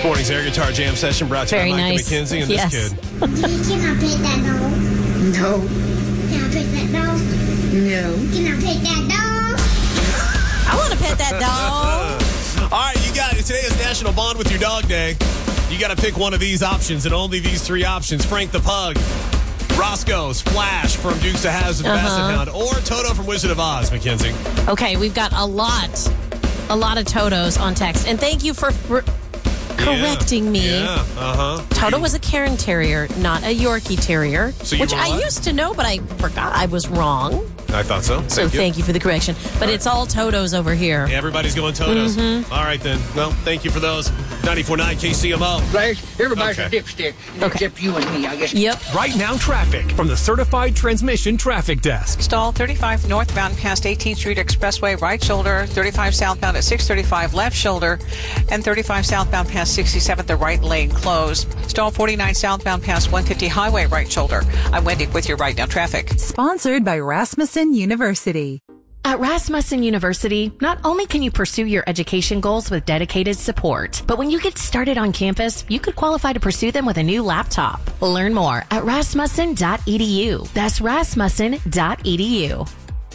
Morning's Air Guitar Jam Session brought to you by Micah nice. McKenzie and Yes. this kid. Can I pet that dog? No. Can I pet that dog? No. Can I pet that dog? I want to pet that dog. All right, you got it. Today is National Bond with Your Dog Day. You got to pick one of these options and only these three options. Frank the Pug, Roscoe's Flash from Dukes of Hazzard Basset Hound, or Toto from Wizard of Oz, Mackenzie. Okay, we've got a lot of Totos on text. And thank you for correcting me. Yeah, Toto was a Cairn Terrier, not a Yorkie Terrier, So you which were I what? used to know, but I forgot I was wrong. I thought so. So thank you for the correction. But it's all Totos over here. Everybody's going Totos. All right, then. Well, thank you for those. 94.9 KCMO. Flash, everybody's Okay. a dipstick, except you and me, I guess. Yep. Right now, traffic from the Certified Transmission Traffic Desk. Stall 35 northbound past 18th Street Expressway, right shoulder, 35 southbound at 635 left shoulder, and 35 southbound past 67th, the right lane closed. Stall 49 southbound past 150 highway, right shoulder. I'm Wendy with your right now traffic. Sponsored by Rasmussen University. At Rasmussen University, not only can you pursue your education goals with dedicated support, but when you get started on campus, you could qualify to pursue them with a new laptop. Learn more at rasmussen.edu. That's rasmussen.edu.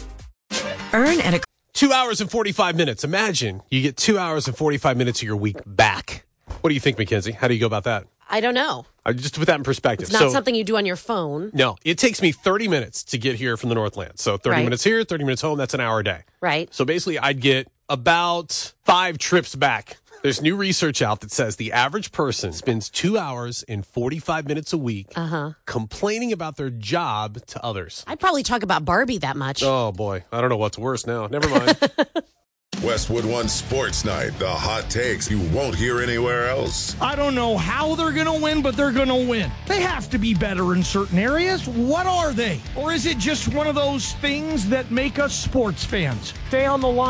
Earn an 2 hours and 45 minutes. Imagine you get 2 hours and 45 minutes of your week back. What do you think, Mackenzie? How do you go about that? I don't know. Just to put that in perspective. It's not something you do on your phone. No, it takes me 30 minutes to get here from the Northland. So 30 Right. minutes here, 30 minutes home, that's an hour a day. Right. So basically, I'd get about 5 trips back. There's new research out that says the average person spends 2 hours and 45 minutes a week complaining about their job to others. I'd probably talk about Barbie that much. Oh, boy. I don't know what's worse now. Never mind. Westwood One Sports Night, the hot takes you won't hear anywhere else. I don't know how they're going to win, but they're going to win. They have to be better in certain areas. What are they? Or is it just one of those things that make us sports fans? Stay on the line.